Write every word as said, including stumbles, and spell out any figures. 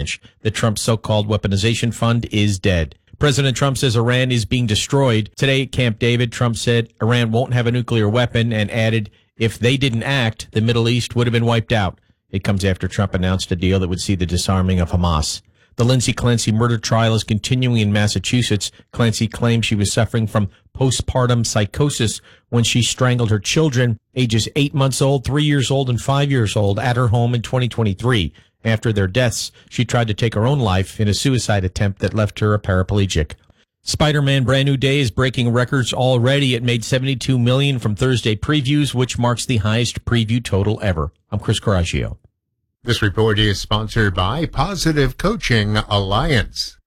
avalanche. The Trump so-called weaponization fund is dead. President Trump says Iran is being destroyed. Today at Camp David, Trump said Iran won't have a nuclear weapon and added, if they didn't act, the Middle East would have been wiped out. It comes after Trump announced a deal that would see the disarming of Hamas. The Lindsay Clancy murder trial is continuing in Massachusetts. Clancy claims she was suffering from postpartum psychosis when she strangled her children, ages eight months old, three years old, and five years old, at her home in twenty twenty-three. After their deaths, she tried to take her own life in a suicide attempt that left her a paraplegic. Spider-Man Brand New Day is breaking records already. It made seventy-two million dollars from Thursday previews, which marks the highest preview total ever. I'm Chris Coraggio. This report is sponsored by Positive Coaching Alliance.